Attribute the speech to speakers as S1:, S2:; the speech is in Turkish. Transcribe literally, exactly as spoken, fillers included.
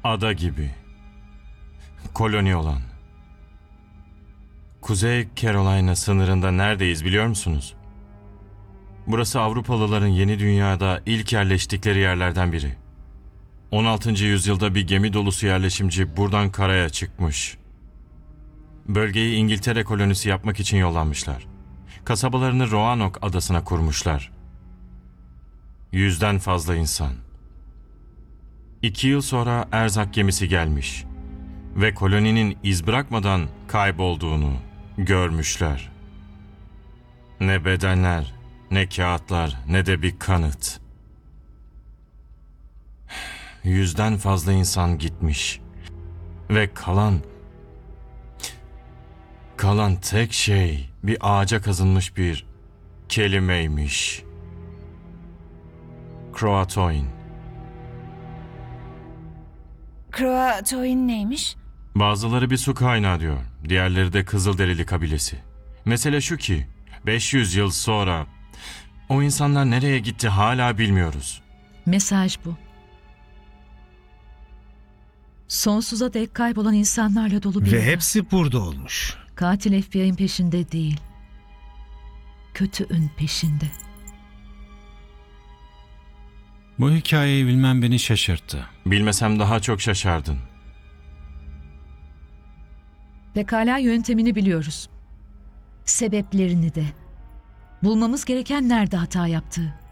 S1: ada gibi. Koloni olan. Kuzey Carolina sınırında neredeyiz biliyor musunuz? Burası Avrupalıların yeni dünyada ilk yerleştikleri yerlerden biri. on altıncı yüzyılda bir gemi dolusu yerleşimci buradan karaya çıkmış. Bölgeyi İngiltere kolonisi yapmak için yollanmışlar. Kasabalarını Roanoke adasına kurmuşlar. Yüzden fazla insan. İki yıl sonra erzak gemisi gelmiş ve koloninin iz bırakmadan kaybolduğunu görmüşler. Ne bedenler, ne kağıtlar, ne de bir kanıt. Yüzden fazla insan gitmiş ve kalan kalan tek şey bir ağaca kazınmış bir kelimeymiş. Croatoan.
S2: Croatoan neymiş?
S1: Bazıları bir su kaynağı diyor, diğerleri de Kızılderili kabilesi. Mesele şu ki, beş yüz yıl sonra o insanlar nereye gitti hala bilmiyoruz.
S3: Mesaj bu. Sonsuza dek kaybolan insanlarla dolu bir
S4: Ve
S3: ada.
S4: hepsi burada olmuş.
S3: Katil F B I'nin peşinde değil. Kötüün peşinde.
S5: Bu hikayeyi bilmem beni şaşırttı.
S1: Bilmesem daha çok şaşardın.
S3: Pekala yöntemini biliyoruz. Sebeplerini de. Bulmamız gereken nerede hata yaptığı.